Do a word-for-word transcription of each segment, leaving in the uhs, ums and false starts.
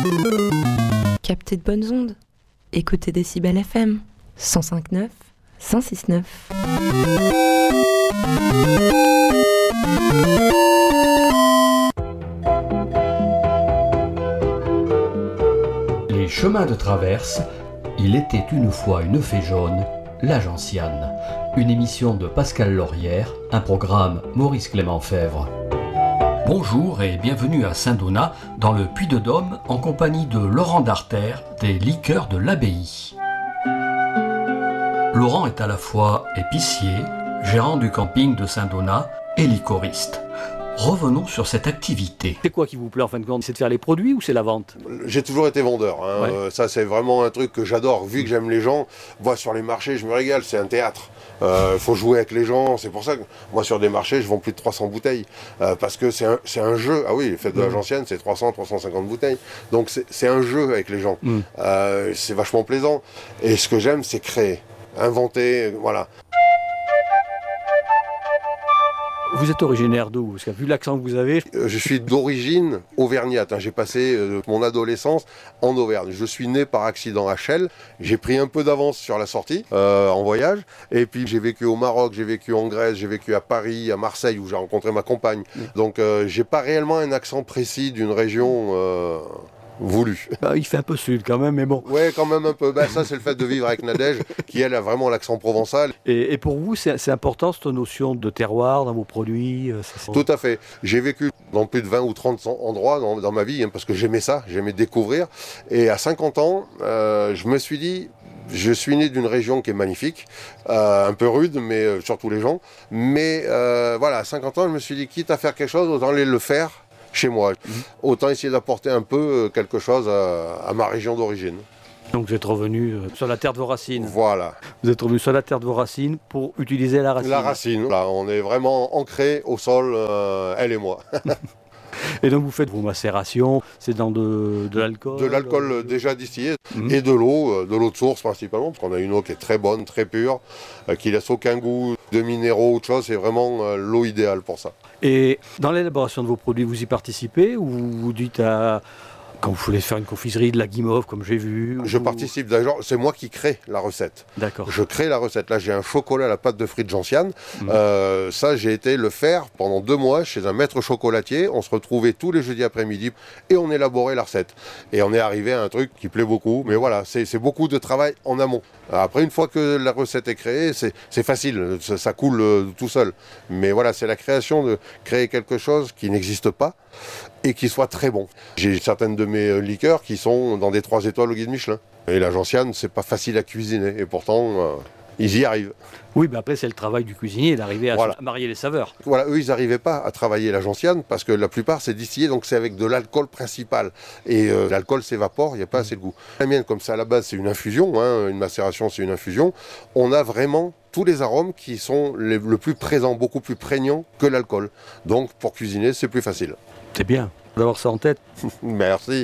Captez de bonnes ondes. Écoutez Décibel F M cent cinq neuf, cent six neuf. Les chemins de traverse, il était une fois une fée jaune, la gentiane. Une émission de Pascal Laurière, un programme Maurice Clément Fèvre. Bonjour et bienvenue à Saint-Donat, dans le Puy-de-Dôme, en compagnie de Laurent Darter, des liqueurs de l'Abbaye. Laurent est à la fois épicier, gérant du camping de Saint-Donat et liquoriste. Revenons sur cette activité. C'est quoi qui vous plaît en fin de compte? C'est de faire les produits ou c'est la vente? J'ai toujours été vendeur. Hein. Ouais. Euh, ça, c'est vraiment un truc que j'adore. Vu que j'aime les gens, moi sur les marchés, je me régale. C'est un théâtre. Il euh, faut jouer avec les gens. C'est pour ça que moi, sur des marchés, je vends plus de trois cents bouteilles. Euh, parce que c'est un, c'est un jeu. Ah oui, les fêtes de la gentiane, c'est trois cents, trois cent cinquante bouteilles. Donc, c'est, c'est un jeu avec les gens. Mm. Euh, c'est vachement plaisant. Et ce que j'aime, c'est créer, inventer. Voilà. Vous êtes originaire d'où? Parce que vu l'accent que vous avez... Je suis d'origine auvergnate. Hein. J'ai passé euh, mon adolescence en Auvergne. Je suis né par accident à Chelles. J'ai pris un peu d'avance sur la sortie euh, en voyage. Et puis j'ai vécu au Maroc, j'ai vécu en Grèce, j'ai vécu à Paris, à Marseille où j'ai rencontré ma compagne. Mmh. Donc euh, j'ai pas réellement un accent précis d'une région... Euh... voulu. Ah, il fait un peu sud quand même, mais bon. Ouais, quand même un peu. Ben, ça, c'est le fait de vivre avec Nadège, qui elle a vraiment l'accent provençal. Et, et pour vous, c'est, c'est important cette notion de terroir dans vos produits? C'est... Tout à fait. J'ai vécu dans plus de vingt ou trente endroits dans, dans ma vie, hein, parce que j'aimais ça, j'aimais découvrir. Et à cinquante ans, euh, je me suis dit... Je suis né d'une région qui est magnifique, euh, un peu rude, mais euh, surtout les gens. Mais euh, voilà, à cinquante ans, je me suis dit, quitte à faire quelque chose, autant aller le faire chez moi. Mmh. Autant essayer d'apporter un peu quelque chose à, à ma région d'origine. Donc vous êtes revenu sur la terre de vos racines. Voilà. Vous êtes revenu sur la terre de vos racines pour utiliser la racine. La racine, là, on est vraiment ancré au sol, euh, elle et moi. Et donc vous faites vos macérations, c'est dans de, de l'alcool? De l'alcool euh, déjà distillé mmh. et de l'eau, euh, de l'eau de source principalement, parce qu'on a une eau qui est très bonne, très pure, euh, qui laisse aucun goût de minéraux ou autre chose, c'est vraiment euh, l'eau idéale pour ça. Et dans l'élaboration de vos produits, vous y participez ou vous dites à... Quand vous voulez faire une confiserie, de la guimauve, comme j'ai vu? Je ou... participe d'ailleurs, c'est moi qui crée la recette. D'accord. Je crée la recette. Là, j'ai un chocolat à la pâte de fruits de gentiane. Mmh. Euh, ça, j'ai été le faire pendant deux mois chez un maître chocolatier. On se retrouvait tous les jeudis après-midi et on élaborait la recette. Et on est arrivé à un truc qui plaît beaucoup. Mais voilà, c'est, c'est beaucoup de travail en amont. Après, une fois que la recette est créée, c'est, c'est facile. Ça, ça coule euh, tout seul. Mais voilà, c'est la création de créer quelque chose qui n'existe pas et qui soit très bon. J'ai certaines de mes liqueurs qui sont dans des trois étoiles au guide Michelin. Et la gentiane, c'est pas facile à cuisiner. Et pourtant, euh, ils y arrivent. Oui, mais après, c'est le travail du cuisinier d'arriver à voilà. marier les saveurs. Voilà, eux, ils n'arrivaient pas à travailler la gentiane parce que la plupart, c'est distillé, donc c'est avec de l'alcool principal. Et euh, l'alcool s'évapore, il n'y a pas assez de goût. La mienne, comme ça, à la base, c'est une infusion. Hein, une macération, c'est une infusion. On a vraiment tous les arômes qui sont les, le plus présents, beaucoup plus prégnants que l'alcool. Donc, pour cuisiner, c'est plus facile. C'est bien d'avoir ça en tête. Merci.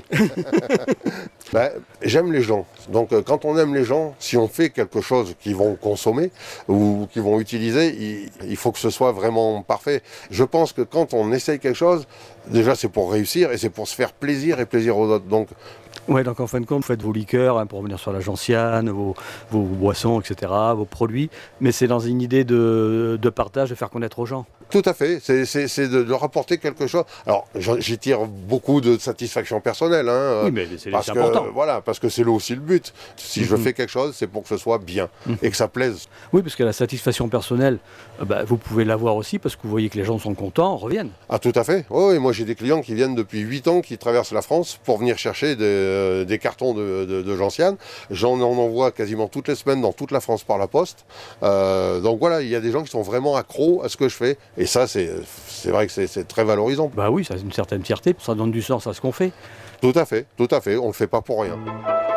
ben, j'aime les gens. Donc euh, quand on aime les gens, si on fait quelque chose qu'ils vont consommer ou qu'ils vont utiliser, il, il faut que ce soit vraiment parfait. Je pense que quand on essaye quelque chose, déjà c'est pour réussir et c'est pour se faire plaisir et plaisir aux autres. Donc, ouais, donc en fin de compte, vous faites vos liqueurs, hein, pour revenir sur la gentiane, vos, vos boissons, et cetera, vos produits, mais c'est dans une idée de, de partage, de faire connaître aux gens. Tout à fait, c'est, c'est, c'est de, de rapporter quelque chose. Alors, j'y tire beaucoup de satisfaction personnelle. Hein, oui, mais c'est, parce c'est que, important. Voilà, parce que c'est là aussi le but. Si mm-hmm. je fais quelque chose, c'est pour que ce soit bien mm-hmm. et que ça plaise. Oui, parce que la satisfaction personnelle, euh, bah, vous pouvez l'avoir aussi parce que vous voyez que les gens sont contents, reviennent. Ah, tout à fait. Oui, oui, moi j'ai des clients qui viennent depuis huit ans, qui traversent la France pour venir chercher des, euh, des cartons de, de, de gentiane. J'en en envoie quasiment toutes les semaines dans toute la France par la poste. Euh, donc voilà, il y a des gens qui sont vraiment accros à ce que je fais. Et ça, c'est, c'est vrai que c'est, c'est très valorisant. Bah oui, ça a une certaine fierté, ça donne du sens à ce qu'on fait. Tout à fait, tout à fait. On ne le fait pas pour rien.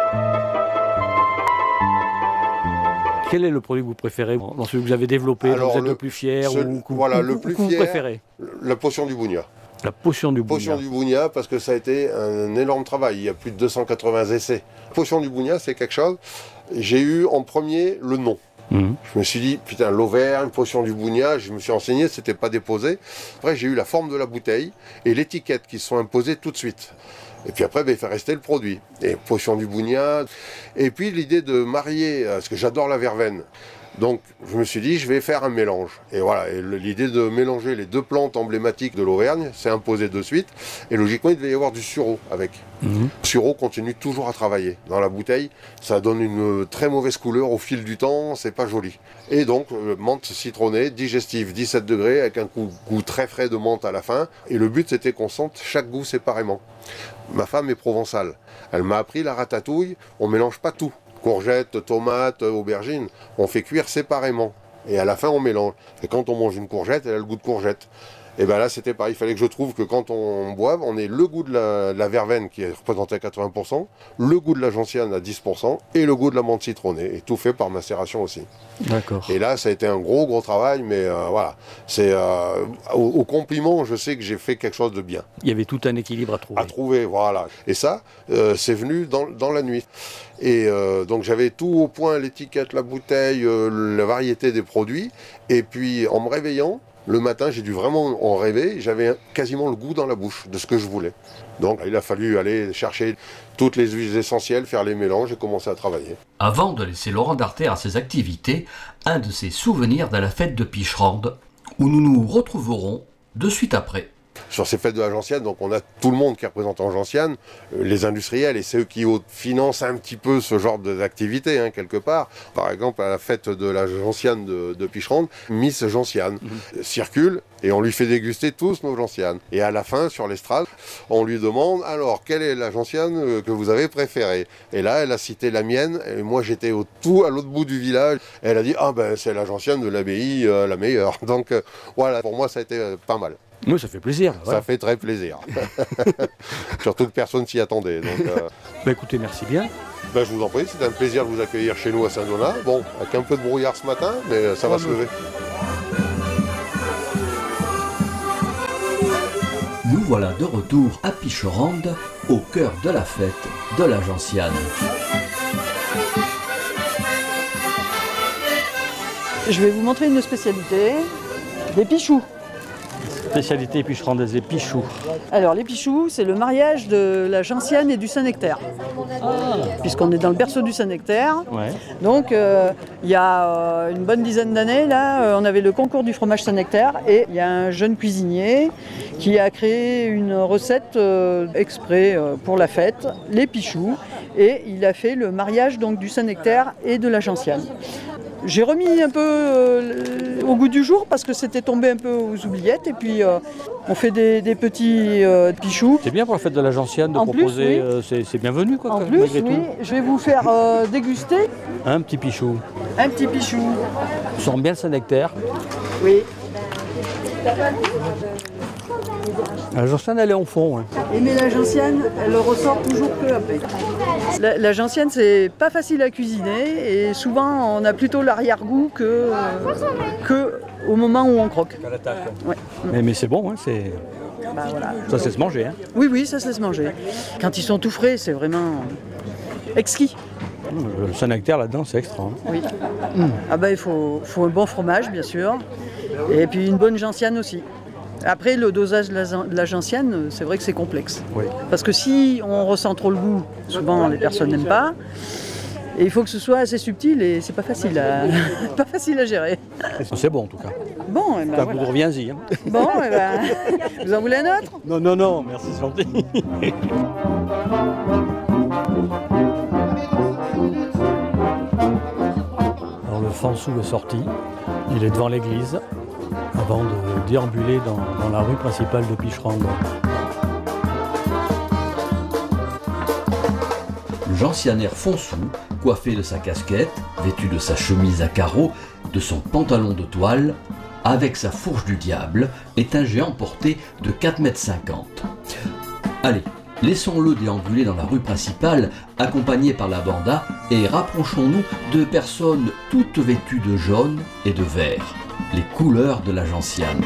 Quel est le produit que vous préférez dans celui que vous avez développé, Alors, dont vous êtes le, le plus fier ce, ou, ou, voilà, ou, le ou, plus ou vous fier, préférez? La potion du Bougna. La potion du Bougna. Potion du Bougna, parce que ça a été un énorme travail. Il y a plus de deux cent quatre-vingts essais. Potion du Bougna, c'est quelque chose. J'ai eu en premier le nom. Mmh. Je me suis dit, putain, l'Auvergne, potion du Bougna, je me suis renseigné, c'était pas déposé. Après, j'ai eu la forme de la bouteille et l'étiquette qui se sont imposées tout de suite. Et puis après, ben, il fait rester le produit. Et potion du Bougna. Et puis l'idée de marier, parce que j'adore la verveine. Donc je me suis dit, je vais faire un mélange. Et voilà, et l'idée de mélanger les deux plantes emblématiques de l'Auvergne s'est imposée de suite. Et logiquement, il devait y avoir du sureau avec. Mmh. Le sureau continue toujours à travailler. Dans la bouteille, ça donne une très mauvaise couleur au fil du temps, c'est pas joli. Et donc, euh, menthe citronnée, digestive, dix-sept degrés, avec un goût, goût très frais de menthe à la fin. Et le but, c'était qu'on sente chaque goût séparément. Ma femme est provençale. Elle m'a appris la ratatouille, on mélange pas tout. Courgettes, tomates, aubergines, on fait cuire séparément. Et à la fin, on mélange. Et quand on mange une courgette, elle a le goût de courgette. Et bien là, c'était pareil. Il fallait que je trouve que quand on boive, on ait le goût de la, de la verveine qui est représenté à quatre-vingts pour cent, le goût de la gentiane à dix pour cent et le goût de la menthe citronnée. Et tout fait par macération aussi. D'accord. Et là, ça a été un gros, gros travail. Mais euh, voilà, c'est euh, au, au compliment, je sais que j'ai fait quelque chose de bien. Il y avait tout un équilibre à trouver. À trouver, voilà. Et ça, euh, c'est venu dans, dans la nuit. Et euh, donc j'avais tout au point, l'étiquette, la bouteille, euh, la variété des produits. Et puis en me réveillant, le matin, j'ai dû vraiment en rêver. J'avais quasiment le goût dans la bouche de ce que je voulais. Donc il a fallu aller chercher toutes les huiles essentielles, faire les mélanges et commencer à travailler. Avant de laisser Laurent Darter à ses activités, un de ses souvenirs de la fête de Picherande, où nous nous retrouverons de suite après. Sur ces fêtes de la gentiane, donc on a tout le monde qui est représenté en gentiane, euh, les industriels, et c'est eux qui financent un petit peu ce genre d'activité, hein, quelque part. Par exemple, à la fête de la gentiane de, de Picherande, Miss Gentiane mmh. circule et on lui fait déguster tous nos gentianes. Et à la fin, sur l'estrade, on lui demande, alors, quelle est la gentiane que vous avez préférée? Et là, elle a cité la mienne, et moi j'étais au tout à l'autre bout du village, et elle a dit, ah ben c'est la gentiane de l'abbaye, euh, la meilleure. Donc euh, voilà, pour moi ça a été euh, pas mal. Oui, ça fait plaisir. Ça ouais. fait très plaisir. Surtout que personne s'y attendait. Donc, euh... bah, écoutez, merci bien. Ben, je vous en prie, c'est un plaisir de vous accueillir chez nous à Saint-Donat. Bon, avec un peu de brouillard ce matin, mais ça va oh, se lever. Nous voilà de retour à Picherande, au cœur de la fête de la gentiane. Je vais vous montrer une spécialité, des pichoux. Spécialité picherandaise, des pichoux. Alors les pichoux, c'est le mariage de la gentiane et du Saint-Nectaire. Ah. Puisqu'on est dans le berceau du Saint-Nectaire. Ouais. Donc euh, il y a euh, une bonne dizaine d'années, là, euh, on avait le concours du fromage Saint-Nectaire et il y a un jeune cuisinier qui a créé une recette euh, exprès euh, pour la fête, les pichoux, et il a fait le mariage donc du Saint-Nectaire et de la gentiane. J'ai remis un peu euh, au goût du jour parce que c'était tombé un peu aux oubliettes et puis euh, on fait des, des petits euh, pichoux. C'est bien pour la fête de la gentiane de en proposer, plus, oui. euh, c'est, c'est bienvenu quoi. En plus, oui, tout. Je vais vous faire euh, déguster. Un petit pichou. Un petit pichou. On sent bien le Saint-Nectaire. Oui. La gentiane, elle est en fond. Hein. Et mais la gentiane, elle ressort toujours peu après. La, la gentiane, c'est pas facile à cuisiner et souvent on a plutôt l'arrière-goût que, euh, que au moment où on croque. À l'attaque. Ouais. Mais, mais c'est bon, hein, c'est... Bah, voilà. Ça se laisse manger. Hein. Oui, oui, ça se laisse manger. Quand ils sont tout frais, c'est vraiment exquis. Le Saint-Nectaire là-dedans, c'est extra. Hein. Oui. Mmh. Ah bah, il faut, faut un bon fromage, bien sûr, et puis une bonne gentiane aussi. Après, le dosage de la, de la gentiane, c'est vrai que c'est complexe. Oui. Parce que si on ressent trop le goût, souvent les personnes n'aiment pas. Et il faut que ce soit assez subtil et c'est pas facile à, pas facile à gérer. C'est bon en tout cas. Bon, et ben voilà. Vous reviens-y. Hein. Bon, et ben, vous en voulez un autre? Non, non, non, merci, c'est gentil. Alors le Fansou est sorti, il est devant l'église, avant de déambuler dans, dans la rue principale de Picherande. Le gentianaire Fansou, coiffé de sa casquette, vêtu de sa chemise à carreaux, de son pantalon de toile, avec sa fourche du diable, est un géant porté de quatre mètres cinquante. Allez, laissons-le déambuler dans la rue principale, accompagné par la banda, et rapprochons-nous de personnes toutes vêtues de jaune et de vert, les couleurs de la gentiane.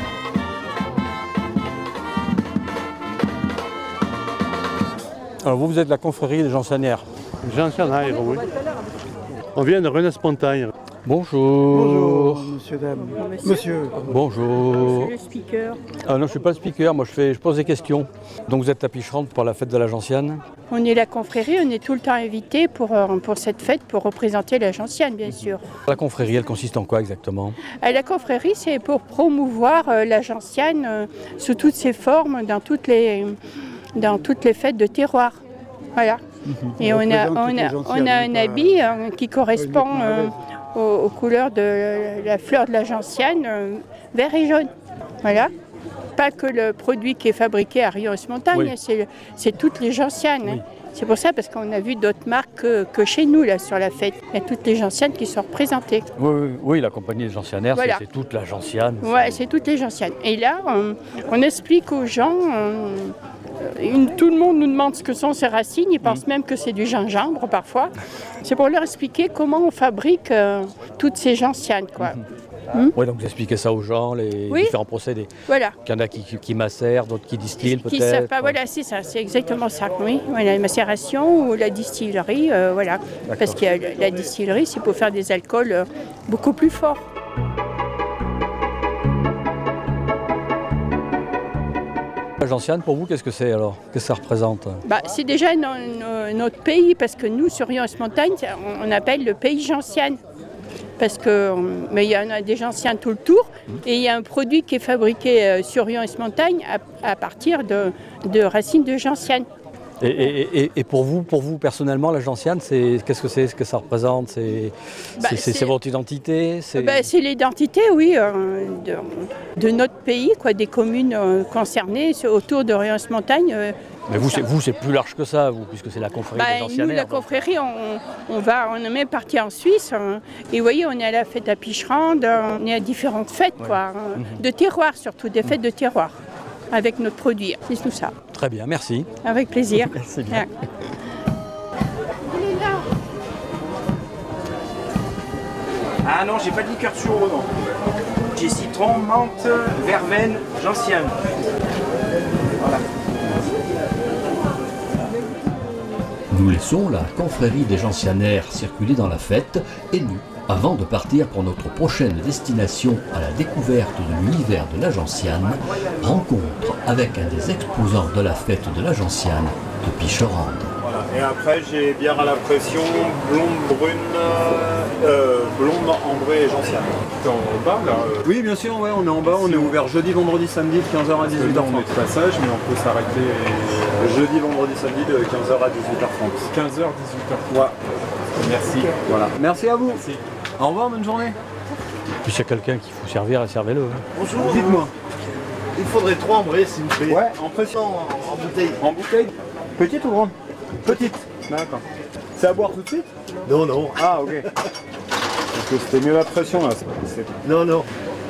Alors vous, vous êtes la confrérie des gentianaires. Gentianaires, oui. On vient de Rennes-Spontagne. Bonjour. Bonjour, monsieur, dame. Monsieur. Monsieur. Bonjour. le speaker. Ah non, je ne suis pas le speaker, moi je, fais, je pose des questions. Donc vous êtes à Picherande pour la fête de la Gentiane. On est la confrérie, on est tout le temps invité pour, euh, pour cette fête, pour représenter la Gentiane, bien sûr. La confrérie, elle consiste en quoi exactement? À la confrérie, c'est pour promouvoir euh, la Gentiane euh, sous toutes ses formes, dans toutes les, dans toutes les fêtes de terroir. Voilà. Et on a, on a, on a un habit euh, qui correspond euh, aux, aux couleurs de la fleur de la Gentiane, euh, vert et jaune. Voilà. Pas que le produit qui est fabriqué à Rions-Montagne, Oui. c'est, c'est toutes les Gentianes. Oui. Hein. C'est pour ça, parce qu'on a vu d'autres marques que, que chez nous, là, sur la fête. Il y a toutes les Gentianes qui sont représentées. Oui, oui, oui, la compagnie des Gentianaires, Voilà. c'est, c'est toute la Gentiane. Ouais, c'est toutes les Gentianes. Et là, on, on explique aux gens, on- une- tout le monde nous demande ce que sont ces racines, ils pensent même que c'est du gingembre parfois. C'est pour leur expliquer comment on fabrique euh, toutes ces Gentianes, quoi. Oui, donc vous expliquez ça aux gens, les Oui. différents procédés. Voilà. Il y en a qui, qui, qui macèrent, d'autres qui distillent Qui peut-être. savent pas, voilà, c'est ça, c'est exactement ça. Oui, voilà, la macération ou la distillerie, euh, voilà. Parce que la, la distillerie, c'est pour faire des alcools euh, beaucoup plus forts. La Gentiane, pour vous, qu'est-ce que c'est alors? Qu'est-ce que ça représente? Bah, c'est déjà no- no- notre pays, parce que nous, sur Rions-Montagne, on, on appelle le pays gentiane. Parce que, mais il y en a des gentianes tout le tour, et il y a un produit qui est fabriqué euh, sur Rions-Montagne à, à partir de, de racines de gentiane. Et, et, et, et pour vous, pour vous personnellement, la Gentiane, c'est, qu'est-ce que c'est, ce que ça représente? C'est, Bah, c'est, c'est, c'est- c'est votre identité? C'est... Ben, c'est l'identité, oui, euh, de, de notre pays, quoi, des communes euh, concernées c'est autour de Rions-Montagne. euh, Mais vous c'est, vous, c'est plus large que ça, vous, puisque c'est la confrérie Ben, des nous, Gentianaires. la donc. confrérie, on, on va, on est même parti en Suisse. hein, et vous voyez, on est à la fête à Picherande, on est à différentes fêtes, quoi, hein, de terroir surtout, des fêtes de terroir, avec notre produit. C'est tout ça. Très bien, merci. Avec plaisir. C'est bien. Ouais. Ah non, j'ai pas de liqueur sur eau, non. J'ai citron, menthe, verveine, gentiane. Voilà. Nous laissons la confrérie des Gentianaires circuler dans la fête et nous, avant de partir pour notre prochaine destination à la découverte de l'univers de la Gentiane, rencontre avec un des exposants de la fête de la Gentiane de Picherande. Voilà. Et après, j'ai bière à la pression, blonde, brune, euh, blonde, ambrée et gentiane. T'es en bas là euh, Oui, bien sûr, ouais, on est en bas, on est ouvert jeudi, vendredi, samedi de quinze heures à parce que dix-huit là, heures on est trente. de passage, mais on peut s'arrêter euh, Jeudi, vendredi, samedi de quinze heures à dix-huit heures trente. quinze heures, dix-huit heures. Ouais. Merci. Voilà. Merci à vous. Merci. Au revoir, bonne journée. Puis s'il y a quelqu'un qu'il faut servir, servez-le. hein. Bonjour. Dites-moi. Il faudrait trois ambrées, s'il vous plaît. Ouais, en pression. En, en bouteille. En bouteille. Petite ou grande? Petite. D'accord. C'est à boire tout de suite? Non, non. Ah, ok. Parce que c'était mieux la pression là. c'est- c'est- Non, non.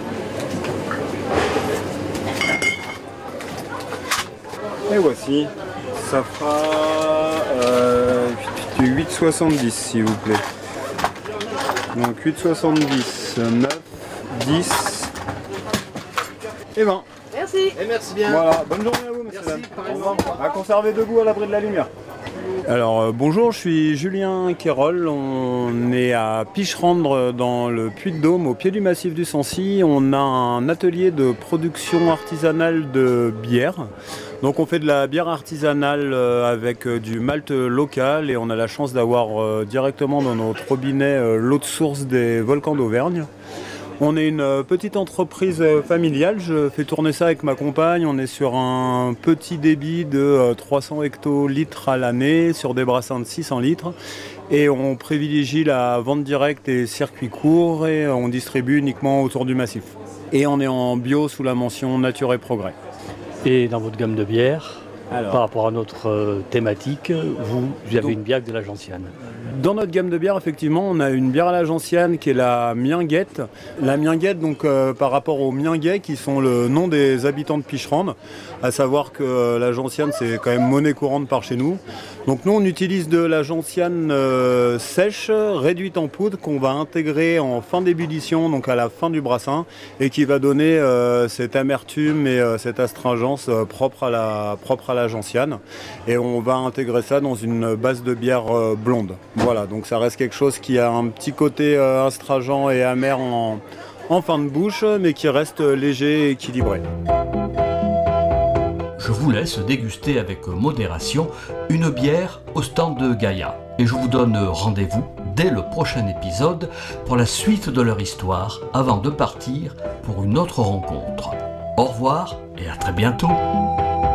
Et voici. Ça fera euh, huit soixante-dix s'il vous plaît. Donc huit soixante-dix, neuf, dix et vingt. Merci. Et merci bien. Voilà, bonne journée à vous, monsieur. Merci, Dame. pareillement. À conserver debout à l'abri de la lumière. Alors euh, bonjour, je suis Julien Quérol, on est à Picherande dans le Puy-de-Dôme, au pied du massif du Sancy. On a un atelier de production artisanale de bière. Donc on fait de la bière artisanale euh, avec euh, du malt local et on a la chance d'avoir euh, directement dans notre robinet euh, l'eau de source des volcans d'Auvergne. On est une euh, petite entreprise euh, familiale, je fais tourner ça avec ma compagne. On est sur un petit débit de euh, trois cents hectolitres à l'année, sur des brassins de six cents litres. Et on privilégie la vente directe et circuits courts et on distribue uniquement autour du massif. Et on est en bio sous la mention Nature et Progrès. Et dans votre gamme de bières, Alors. par rapport à notre euh, thématique, vous, vous avez Donc- une bière de la Gentiane. Dans notre gamme de bières, effectivement, on a une bière à la gentiane qui est la Mienguette. La Mienguette, donc, euh, par rapport aux Mienguets, qui sont le nom des habitants de Picherande, à savoir que euh, la gentiane, c'est quand même monnaie courante par chez nous. Donc nous, on utilise de la gentiane euh, sèche, réduite en poudre, qu'on va intégrer en fin d'ébullition, donc à la fin du brassin, et qui va donner euh, cette amertume et euh, cette astringence euh, propre, à la, propre à la gentiane. Et on va intégrer ça dans une base de bière euh, blonde. Voilà, donc ça reste quelque chose qui a un petit côté euh, astringent et amer en, en fin de bouche, mais qui reste léger et équilibré. Je vous laisse déguster avec modération une bière au stand de Gaïa. Et je vous donne rendez-vous dès le prochain épisode pour la suite de leur histoire avant de partir pour une autre rencontre. Au revoir et à très bientôt.